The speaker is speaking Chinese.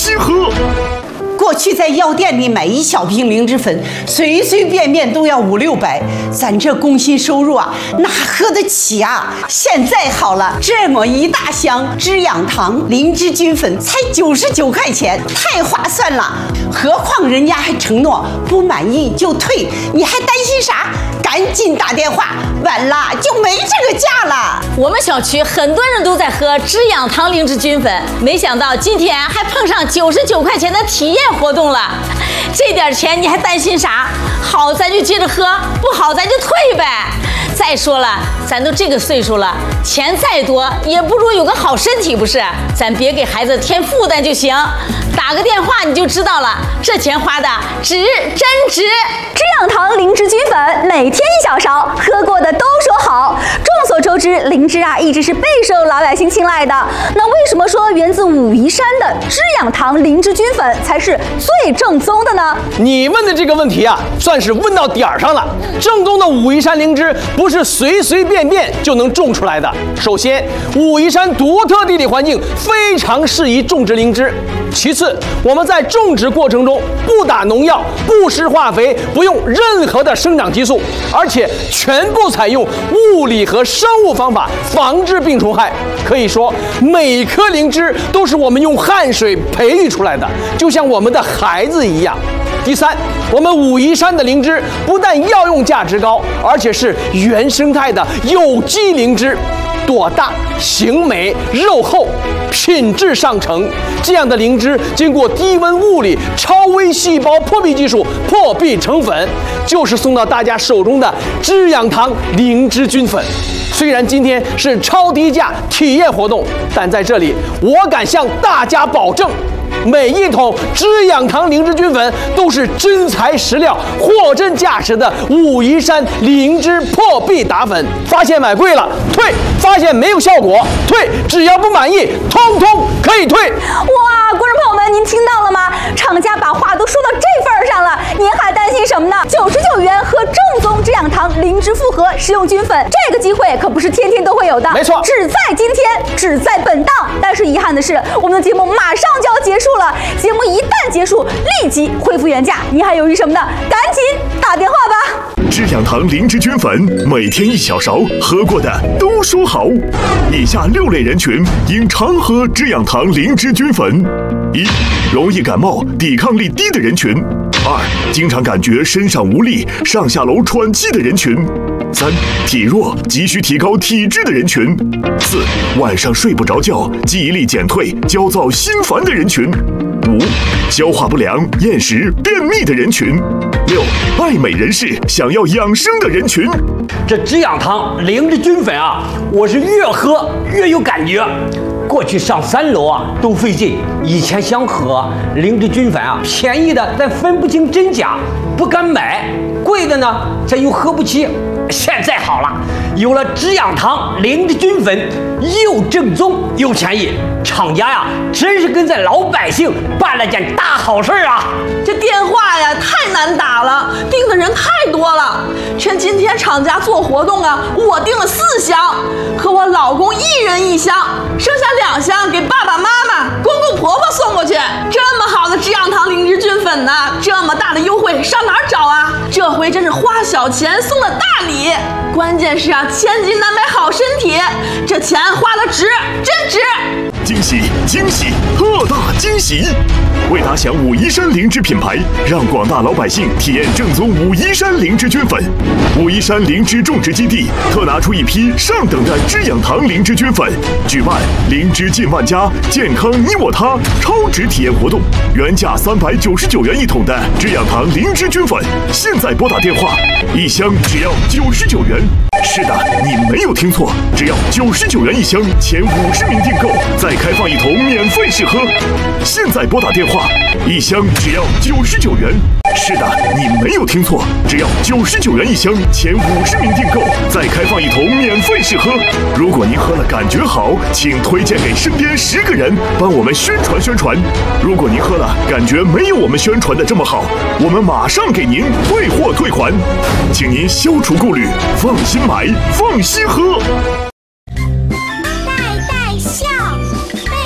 心喝。 过去在药店里买一小瓶灵芝粉，随随便便都要500、600，咱这工薪收入啊，哪喝得起啊？现在好了，这么一大箱滋养堂灵芝菌粉才99块钱，太划算了。何况人家还承诺不满意就退，你还担心啥？赶紧打电话，晚了就没这个价了。 我们小区很多人都在喝滋养堂灵芝菌粉，没想到今天还碰上99块钱的体验活动了。这点钱你还担心啥？好咱就接着喝，不好咱就退呗。再说了，咱都这个岁数了，钱再多也不如有个好身体，不是？咱别给孩子添负担就行。打个电话你就知道了，这钱花的值，真值。 滋养堂灵芝菌粉每天1小勺，喝过的都说好。众所周知，灵芝啊一直是备受老百姓青睐的。那为什么说源自武夷山的滋养堂灵芝菌粉才是最正宗的呢？ 你问的这个问题啊，算是问到点儿上了。正宗的武夷山灵芝不是随随便便就能种出来的。首先，武夷山独特地理环境非常适宜种植灵芝。其次，我们在种植过程中不打农药、不施化肥，不用任何的生长激素，而且全部采用物理和生物方法防治病虫害。可以说，每颗灵芝都是我们用汗水培育出来的，就像我们的孩子一样。第三，我们武夷山的灵芝不但药用价值高，而且是原生态的有机灵芝。朵大、形美、肉厚，品质上乘。这样的灵芝经过低温物理、超微细胞破壁技术破壁成粉，就是送到大家手中的滋养堂灵芝菌粉。虽然今天是超低价体验活动，但在这里我敢向大家保证，每一桶滋养堂灵芝菌粉都是真材实料、货真价实的武夷山灵芝破壁打粉。发现买贵了退，发现没有效果退，只要不满意，通通可以退。 哇，观众朋友们，您听到了吗？厂家把话都说到这份儿上了，您还担心什么呢？99元喝正宗滋养堂灵芝复合食用菌粉，这个机会可不是天天都会有的， 没错， 只在今天，只在本档。但是遗憾的是，我们的节目马上就要结束了，节目一旦结束，立即恢复原价，您还犹豫什么呢？赶紧打电话吧！ 滋养堂灵芝菌粉每天1小勺，喝过的都说好。以下6类人群应常喝滋养堂灵芝菌粉：一、容易感冒、抵抗力低的人群；二、经常感觉身上无力、上下楼喘气的人群；三、体弱、急需提高体质的人群；四、晚上睡不着觉、记忆力减退、焦躁心烦的人群；五、消化不良、厌食、便秘的人群；六、爱美人士想要养生的人群。 这滋养堂灵芝菌粉啊，我是越喝越有感觉。过去上3楼啊都费劲，以前想喝灵芝菌粉啊，便宜的咱分不清真假，不敢买；贵的呢咱又喝不起。现在好了，有了滋养堂灵芝菌粉，又正宗又便宜，厂家呀真是跟咱老百姓办了件大好事啊！ 这电话呀太难打了，订的人太多了。趁今天厂家做活动啊，我订了4箱，和我老公1人1箱，剩下2箱给爸爸妈妈、公公婆婆送过去。这么好的滋养堂灵芝菌粉呢，这么大的优惠上哪儿找啊？这回真是花小钱送了大礼，关键是啊，千金难买好身体，这钱花的值，真值！ 惊喜惊喜，特大惊喜！为打响武夷山灵芝品牌，让广大老百姓体验正宗武夷山灵芝菌粉，武夷山灵芝种植基地特拿出一批上等的滋养堂灵芝菌粉，举办灵芝进万家，健康你我他超值体验活动，原价399元1桶的滋养堂灵芝菌粉，现在拨打电话，1箱只要99元。是的，你没有听错，只要99元1箱，前50名订购再开放1桶免费试喝。现在拨打电话，1箱只要99元。是的，你没有听错，只要99元1箱，前50名订购再开放1桶免费试喝。如果您喝了感觉好，请推荐给身边10个人，帮我们宣传宣传。如果您喝了感觉没有我们宣传的这么好，我们马上给您退货退款，请您消除顾虑，放心买，放心喝。